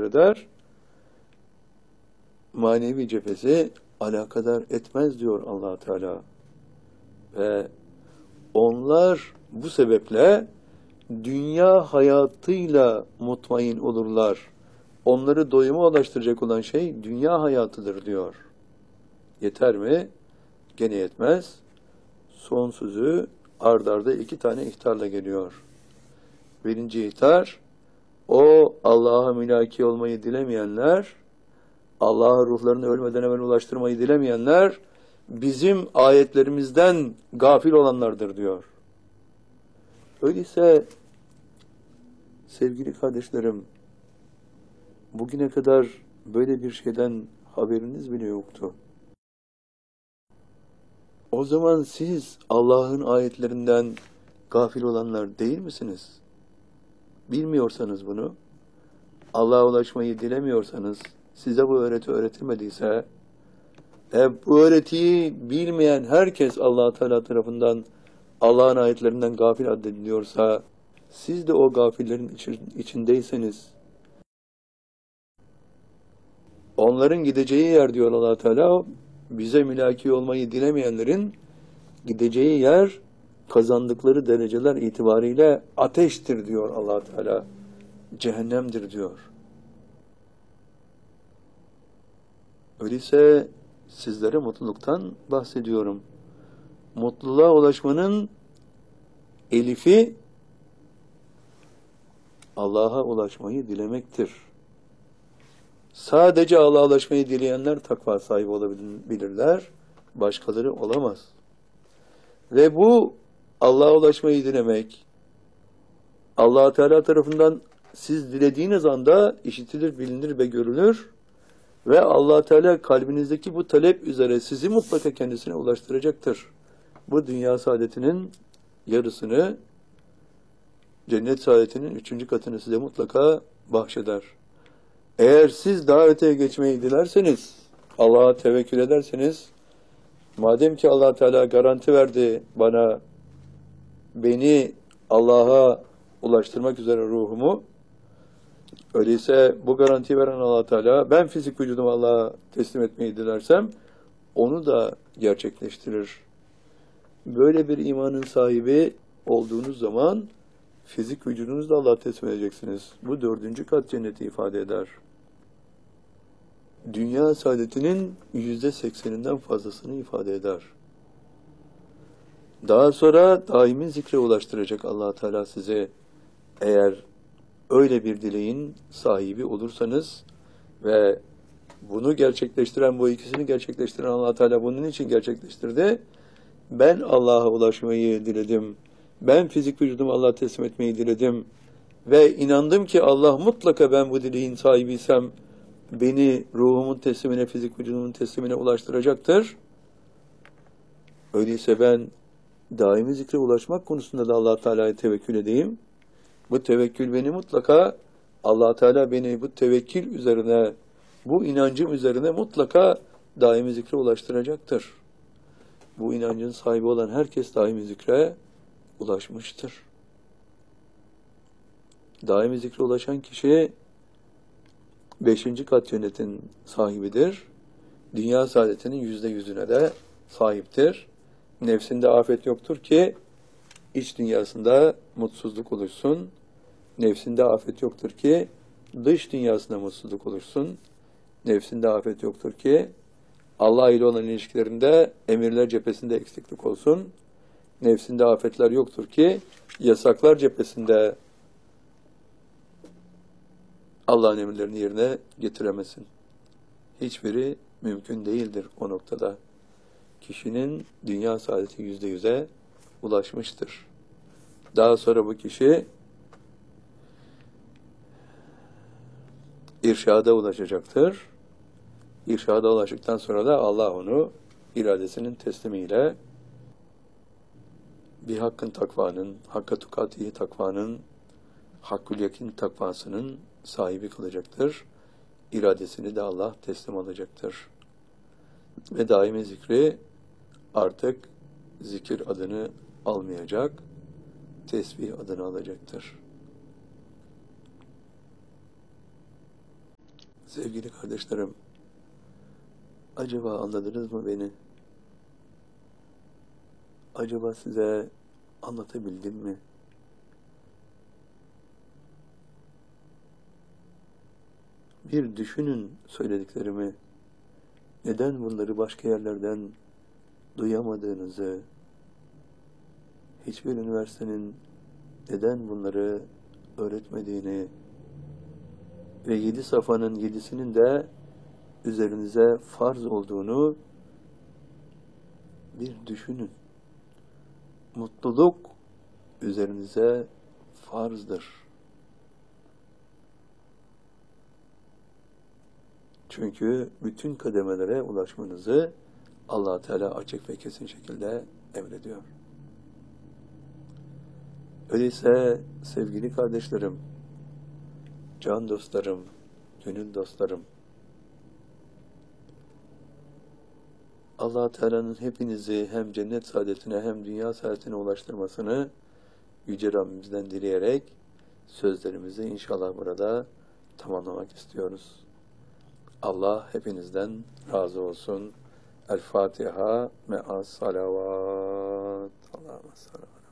eder, manevi cephesi alakadar etmez diyor Allah Teala. Ve onlar bu sebeple dünya hayatıyla mutmain olurlar. Onları doyuma ulaştıracak olan şey dünya hayatıdır diyor. Yeter mi? Gene yetmez. Son sözü ard arda 2 tane ihtarla geliyor. Birinci ihtar, o Allah'a mülaki olmayı dilemeyenler, Allah'a ruhlarını ölmeden evvel ulaştırmayı dilemeyenler, bizim ayetlerimizden gafil olanlardır diyor. Öyleyse sevgili kardeşlerim, bugüne kadar böyle bir şeyden haberiniz bile yoktu. O zaman siz Allah'ın ayetlerinden gafil olanlar değil misiniz? Bilmiyorsanız bunu, Allah'a ulaşmayı dilemiyorsanız, size bu öğreti öğretilmediyse, bu öğretiyi bilmeyen herkes Allah Teala tarafından Allah'ın ayetlerinden gafil addediliyorsa, siz de o gafillerin içindeyseniz, onların gideceği yer diyor Allah Teala, bize mülaki olmayı dilemeyenlerin gideceği yer, kazandıkları dereceler itibariyle ateştir diyor Allah Teala. Cehennemdir diyor. Öyleyse sizlere mutluluktan bahsediyorum. Mutluluğa ulaşmanın elifi Allah'a ulaşmayı dilemektir. Sadece Allah'a ulaşmayı dileyenler takva sahibi olabilirler. Başkaları olamaz. Ve bu Allah'a ulaşmayı dilemek, Allah Teala tarafından siz dilediğiniz anda işitilir, bilinir ve görülür ve Allah Teala kalbinizdeki bu talep üzere sizi mutlaka kendisine ulaştıracaktır. Bu dünya saadetinin yarısını, cennet saadetinin 3. katını size mutlaka bahşeder. Eğer siz daha öteye geçmeyi dilerseniz, Allah'a tevekkül ederseniz, madem ki Allah Teala garanti verdi bana, beni Allah'a ulaştırmak üzere ruhumu, öyleyse bu garantiyi veren Allah Teala, ben fizik vücudumu Allah'a teslim etmeyi dilersem, onu da gerçekleştirir. Böyle bir imanın sahibi olduğunuz zaman, fizik vücudunuzu da Allah'a teslim edeceksiniz. Bu 4. kat cenneti ifade eder. Dünya saadetinin %80'inden fazlasını ifade eder. Daha sonra daimi zikre ulaştıracak Allah Teala size, eğer öyle bir dileğin sahibi olursanız ve bunu gerçekleştiren, bu ikisini gerçekleştiren Allah Teala bunun için gerçekleştirdi. Ben Allah'a ulaşmayı diledim. Ben fizik vücudumu Allah'a teslim etmeyi diledim. Ve inandım ki Allah mutlaka ben bu dileğin sahibiysem beni ruhumun teslimine, fizik vücudumun teslimine ulaştıracaktır. Öyleyse ben daimi zikre ulaşmak konusunda da Allah Teala'ya tevekkül edeyim. Bu tevekkül beni mutlaka, Allah Teala beni bu tevekkül üzerine, bu inancım üzerine mutlaka daimi zikre ulaştıracaktır. Bu inancın sahibi olan herkes daimi zikre ulaşmıştır. Daimi zikre ulaşan kişi 5. kat cennetin sahibidir. Dünya saadetinin %100'üne de sahiptir. Nefsinde afet yoktur ki iç dünyasında mutsuzluk oluşsun. Nefsinde afet yoktur ki dış dünyasında mutsuzluk oluşsun. Nefsinde afet yoktur ki Allah ile olan ilişkilerinde emirler cephesinde eksiklik olsun. Nefsinde afetler yoktur ki yasaklar cephesinde Allah'ın emirlerini yerine getiremesin. Hiçbiri mümkün değildir o noktada. Kişinin dünya saadeti %100'e ulaşmıştır. Daha sonra bu kişi irşada ulaşacaktır. İrşada ulaştıktan sonra da Allah onu iradesinin teslimiyle bir hakkın takvanın, hakka tukatihi takvanın, hakkül yakin takvasının sahibi kılacaktır. İradesini de Allah teslim alacaktır. Ve daimi zikri artık zikir adını almayacak, tesbih adını alacaktır. Sevgili kardeşlerim, acaba anladınız mı beni? Acaba size anlatabildim mi? Bir düşünün söylediklerimi. Neden bunları başka yerlerden duyamadığınızı, hiçbir üniversitenin neden bunları öğretmediğini ve 7 safhanın 7'sinin de üzerinize farz olduğunu bir düşünün. Mutluluk üzerinize farzdır. Çünkü bütün kademelere ulaşmanızı Allah Teala açık ve kesin şekilde emrediyor. Öyleyse sevgili kardeşlerim, can dostlarım, gönül dostlarım, Allah Teala'nın hepinizi hem cennet saadetine hem dünya saadetine ulaştırmasını Yüce Rabbimizden dileyerek sözlerimizi inşallah burada tamamlamak istiyoruz. Allah hepinizden razı olsun. El Fatiha me'as salavat. Allah'a emanet.